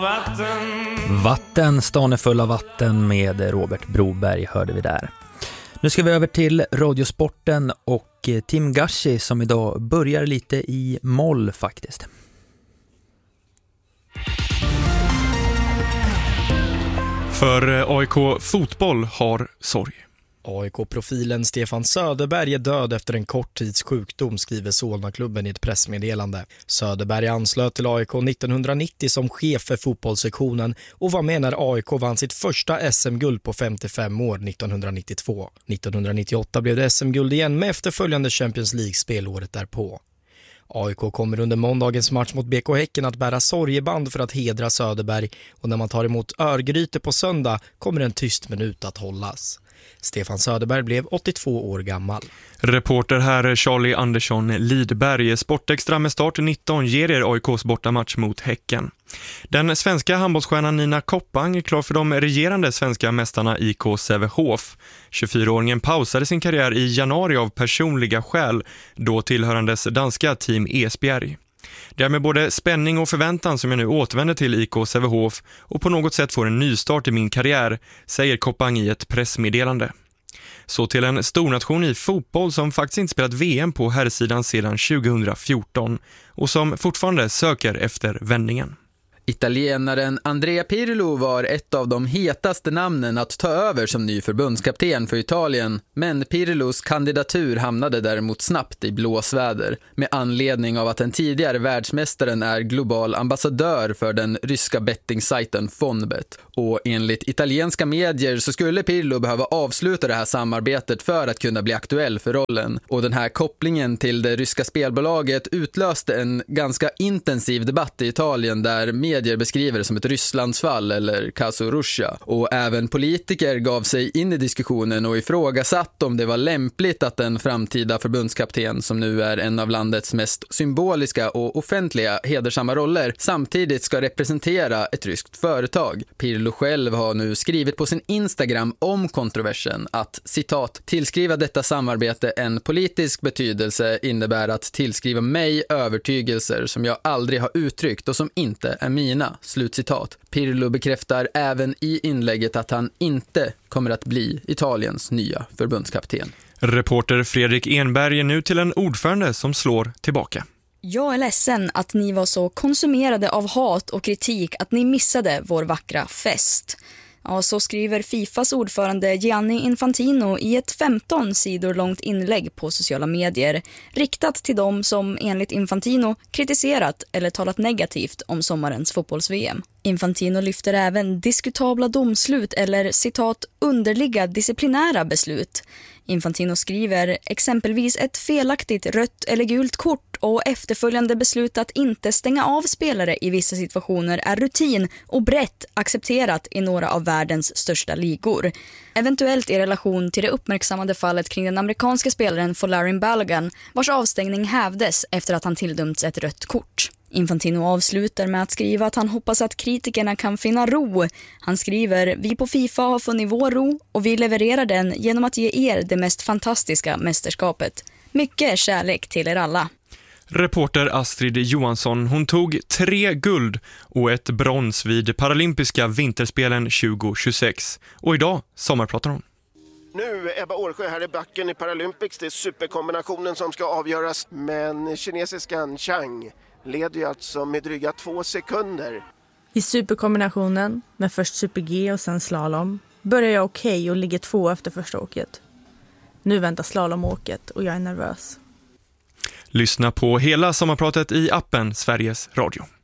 Vatten, stan är full av vatten med Robert Broberg hörde vi där. Nu ska vi över till Radiosporten och Tim Gashi som idag börjar lite i moll faktiskt. För AIK fotboll har sorg. AIK-profilen Stefan Söderberg är död efter en kort tids sjukdom, skriver Solna-klubben i ett pressmeddelande. Söderberg anslöt till AIK 1990 som chef för fotbollssektionen och var med när AIK vann sitt första SM-guld på 55 år 1992. 1998 blev det SM-guld igen med efterföljande Champions League-spel året därpå. AIK kommer under måndagens match mot BK Häcken att bära sorgeband för att hedra Söderberg, och när man tar emot Örgryte på söndag kommer en tyst minut att hållas. Stefan Söderberg blev 82 år gammal. Reporter här Charlie Andersson Lidberg. Sportextra med start 19 ger er AIKs bortamatch mot Häcken. Den svenska handbollsstjärnan Nina Koppang är klar för de regerande svenska mästarna IK Sävehof. 24-åringen pausade sin karriär i januari av personliga skäl, då tillhörandes danska team Esbjerg. Det är med både spänning och förväntan som jag nu återvänder till IK Sävehof och på något sätt får en nystart i min karriär, säger Koppang i ett pressmeddelande. Så till en stornation i fotboll som faktiskt inte spelat VM på herrsidan sedan 2014 och som fortfarande söker efter vändningen. Italienaren Andrea Pirlo var ett av de hetaste namnen att ta över som ny förbundskapten för Italien, men Pirlos kandidatur hamnade däremot snabbt i blåsväder med anledning av att den tidigare världsmästaren är global ambassadör för den ryska bettingsajten Fonbet. Och enligt italienska medier så skulle Pirlo behöva avsluta det här samarbetet för att kunna bli aktuell för rollen. Och den här kopplingen till det ryska spelbolaget utlöste en ganska intensiv debatt i Italien där medier beskriver det som ett Rysslandsfall eller caso Russia. Och även politiker gav sig in i diskussionen och ifrågasatt om det var lämpligt att en framtida förbundskapten, som nu är en av landets mest symboliska och offentliga hedersamma roller, samtidigt ska representera ett ryskt företag. Pirlo själv har nu skrivit på sin Instagram om kontroversen att, citat, tillskriva detta samarbete en politisk betydelse innebär att tillskriva mig övertygelser som jag aldrig har uttryckt och som inte är mina, slutcitat. Pirlo bekräftar även i inlägget att han inte kommer att bli Italiens nya förbundskapten. Reporter Fredrik Enberg är nu till en ordförande som slår tillbaka. Jag är ledsen att ni var så konsumerade av hat och kritik att ni missade vår vackra fest. Ja, så skriver Fifas ordförande Gianni Infantino i ett 15 sidor långt inlägg på sociala medier, riktat till dem som enligt Infantino kritiserat eller talat negativt om sommarens fotbolls-VM. Infantino lyfter även diskutabla domslut eller, citat, underliga disciplinära beslut. Infantino skriver exempelvis ett felaktigt rött eller gult kort och efterföljande beslut att inte stänga av spelare i vissa situationer är rutin och brett accepterat i några av världens största ligor. Eventuellt i relation till det uppmärksammade fallet kring den amerikanska spelaren Folarin Balogun, vars avstängning hävdes efter att han tilldömts ett rött kort. Infantino avslutar med att skriva att han hoppas att kritikerna kan finna ro. Han skriver, vi på FIFA har funnit vår ro och vi levererar den genom att ge er det mest fantastiska mästerskapet. Mycket kärlek till er alla. Reporter Astrid Johansson, hon tog 3 guld och ett brons vid Paralympiska vinterspelen 2026. Och idag sommarpratar hon. Nu Ebba Årsjö här i backen i Paralympics. Det är superkombinationen som ska avgöras. Men kinesiskan Chang leder ju alltså med dryga 2 sekunder. I superkombinationen, med först super-G och sen slalom, börjar jag okej och ligger 2 efter första åket. Nu väntar slalomåket och jag är nervös. Lyssna på hela sommarpratet i appen Sveriges Radio.